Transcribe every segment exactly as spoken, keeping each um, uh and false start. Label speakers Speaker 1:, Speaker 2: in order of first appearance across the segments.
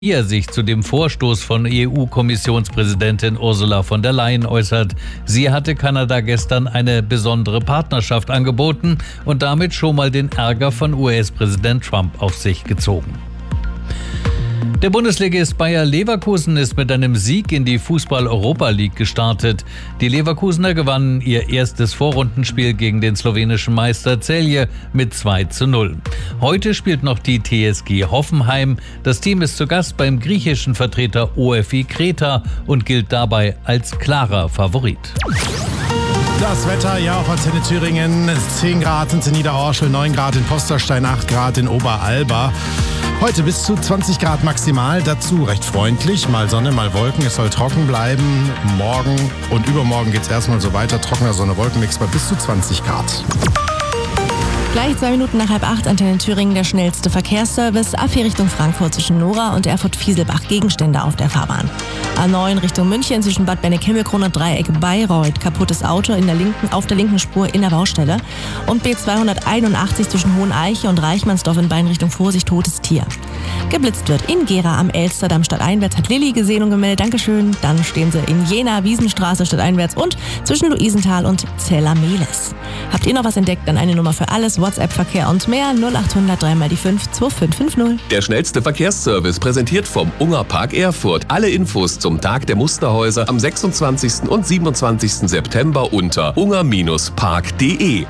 Speaker 1: Wie er sich zu dem Vorstoß von E U-Kommissionspräsidentin Ursula von der Leyen äußert. Sie hatte Kanada gestern eine besondere Partnerschaft angeboten und damit schon mal den Ärger von U S-Präsident Trump auf sich gezogen. Der Bundesligist Bayer Leverkusen ist mit einem Sieg in die Fußball-Europa League gestartet. Die Leverkusener gewannen ihr erstes Vorrundenspiel gegen den slowenischen Meister Celje mit zwei zu null. Heute spielt noch die T S G Hoffenheim. Das Team ist zu Gast beim griechischen Vertreter O F I Kreta und gilt dabei als klarer Favorit.
Speaker 2: Das Wetter, ja auch Antenne Thüringen, zehn Grad sind in Niederorschel, neun Grad in Posterstein, acht Grad in Oberalba. Heute bis zu zwanzig Grad maximal, dazu recht freundlich, mal Sonne, mal Wolken, es soll trocken bleiben. Morgen und übermorgen geht es erstmal so weiter, trockener Sonne-Wolkenmix bei bis zu zwanzig Grad.
Speaker 3: Gleich zwei Minuten nach halb acht, Antenne Thüringen, der schnellste Verkehrsservice. A vier Richtung Frankfurt zwischen Nora und Erfurt-Fieselbach, Gegenstände auf der Fahrbahn. A neun Richtung München zwischen Bad Benneck-Himmelkron und Dreieck Bayreuth, kaputtes Auto in der linken, auf der linken Spur in der Baustelle. Und B zweihunderteinundachtzig zwischen Hoheneiche und Reichmannsdorf in beiden Richtung Vorsicht, totes Tier. Geblitzt wird in Gera am Elster, Damm stadteinwärts, hat Lilly gesehen und gemeldet, Dankeschön. Dann stehen sie in Jena, Wiesenstraße stadteinwärts und zwischen Luisenthal und Zella-Mehlis. Habt ihr noch was entdeckt? Dann eine Nummer für alles, WhatsApp-Verkehr und mehr, null acht hundert drei mal die fünf zwei fünf fünf null.
Speaker 4: Der schnellste Verkehrsservice präsentiert vom Unger Park Erfurt. Alle Infos zum Tag der Musterhäuser am sechsundzwanzigsten und siebenundzwanzigsten September unter unger Bindestrich park punkt de.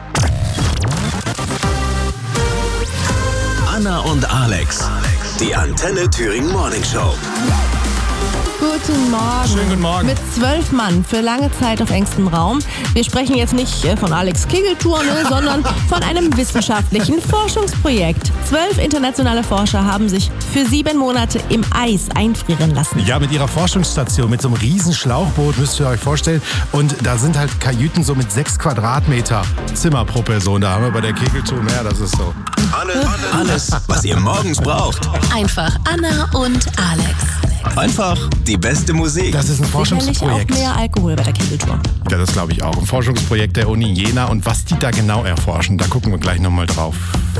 Speaker 5: Anna und Alex, die Antenne Thüringen Morning Show.
Speaker 3: Guten Morgen.
Speaker 2: Schönen guten Morgen.
Speaker 3: Mit zwölf Mann für lange Zeit auf engstem Raum. Wir sprechen jetzt nicht von Alex Kegeltour, ne, sondern von einem wissenschaftlichen Forschungsprojekt. Zwölf internationale Forscher haben sich für sieben Monate im Eis einfrieren lassen.
Speaker 2: Ja, mit ihrer Forschungsstation, mit so einem riesen Schlauchboot, müsst ihr euch vorstellen. Und da sind halt Kajüten so mit sechs Quadratmeter Zimmer pro Person. Da haben wir bei der Kegeltour mehr, das ist so.
Speaker 5: Alles, alles, was ihr morgens braucht.
Speaker 6: Einfach Anna und Alex.
Speaker 5: Einfach die beste Musik.
Speaker 2: Das ist ein Forschungsprojekt.
Speaker 3: Sicherlich auch mehr Alkohol bei der Kegeltour.
Speaker 2: Ja, das glaube ich auch. Ein Forschungsprojekt der Uni Jena. Und was die da genau erforschen, da gucken wir gleich nochmal drauf.